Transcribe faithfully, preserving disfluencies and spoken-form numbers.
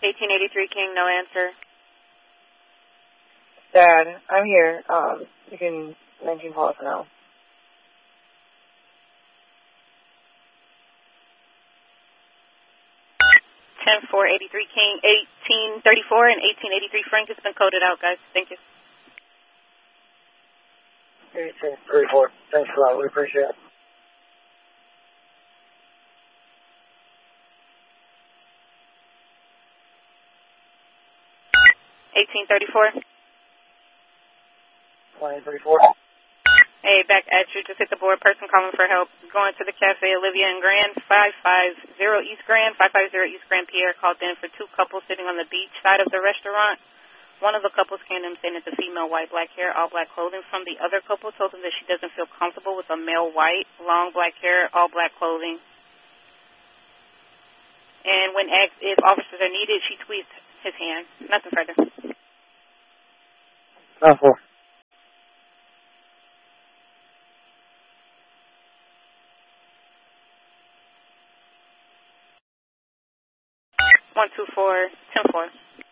eighteen eighty-three King, no answer. Dad, I'm here. Um, you can nineteen call us now. ten four eighty-three King, eighteen thirty-four and eighteen eighty-three Frank has been coded out, guys. Thank you. eighteen thirty-four. Thanks a lot. We appreciate it. eighteen thirty-four. twenty thirty-four. Hey, back at you. Just hit the board. Person calling for help. Going to the Cafe Olivia and Grand, five five zero East Grand. five five zero East Grand. Pierre called in for two couples sitting on the beach side of the restaurant. One of the couples came in saying that the female white black hair, all black clothing from the other couple told him that she doesn't feel comfortable with a male white, long black hair, all black clothing. And when asked if officers are needed, she tweezed his hand. Nothing further. Oh, four. one two four, ten four.